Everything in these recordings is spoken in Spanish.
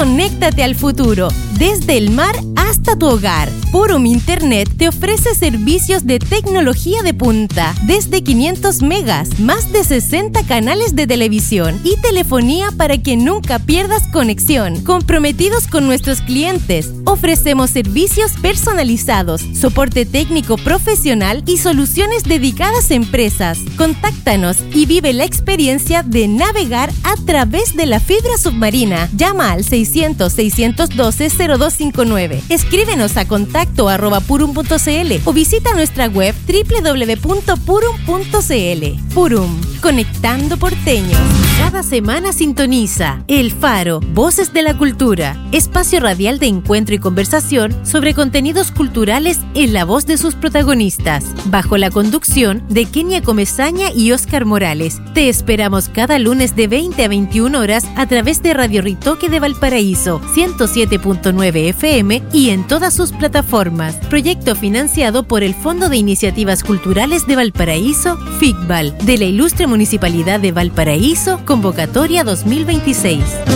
Conéctate al futuro, desde el mar hasta tu hogar. Purum Internet te ofrece servicios de tecnología de punta, desde 500 megas, más de 60 canales de televisión y telefonía para que nunca pierdas conexión. Comprometidos con nuestros clientes, ofrecemos servicios personalizados, soporte técnico profesional y soluciones dedicadas a empresas. Contáctanos y vive la experiencia de navegar a través de la fibra submarina. Llama al 600-612-0259. Escríbenos a contacto@purum.cl o visita nuestra web www.purum.cl. Purum, conectando porteños. Cada semana sintoniza El Faro, Voces de la Cultura, espacio radial de encuentro y conversación sobre contenidos culturales en la voz de sus protagonistas, bajo la conducción de Kenia Comesaña y Óscar Morales. Te esperamos cada lunes de 20 a 21 horas a través de Radio Ritoque de Valparaíso, 107.9 FM y en todas sus plataformas. Proyecto financiado por el Fondo de Iniciativas Culturales de Valparaíso, FICVAL, de la Ilustre Municipalidad de Valparaíso, convocatoria 2026.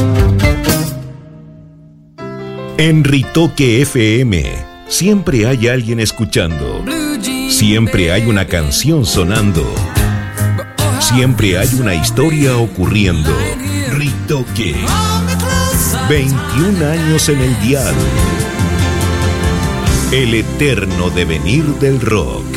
En Ritoque FM siempre hay alguien escuchando, siempre hay una canción sonando, siempre hay una historia ocurriendo. Ritoque, 21 años en el dial. El eterno devenir del rock.